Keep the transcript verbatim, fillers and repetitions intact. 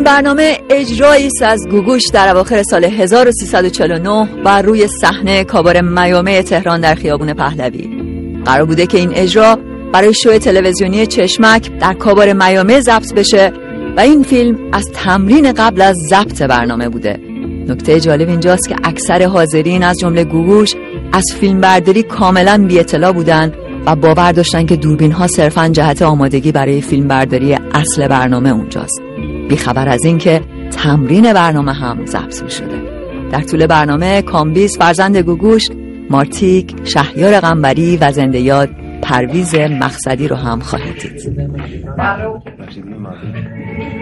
این برنامه اجرایی است از گوگوش در اواخر سال هزار و سیصد و چهل و نه بر روی صحنه کابار میامه تهران در خیابون پهلوی. قرار بوده که این اجرا برای شو تلویزیونی چشمک در کابار میامه ضبط بشه و این فیلم از تمرین قبل از ضبط برنامه بوده. نکته جالب اینجاست که اکثر حاضرین از جمله گوگوش از فیلم برداری کاملا بی اطلاع بودن و باور داشتن که دوربین ها صرفاً جهت آمادگی برای فیلم برداری اصل برنامه اونجاست، بی خبر از این که تمرین برنامه هم ضبط می شده. در طول برنامه کامبیز فرزند گوگوش، مارتیک، شهریار قنبری و زنده یاد پرویز مقصدی رو هم خواهید دید.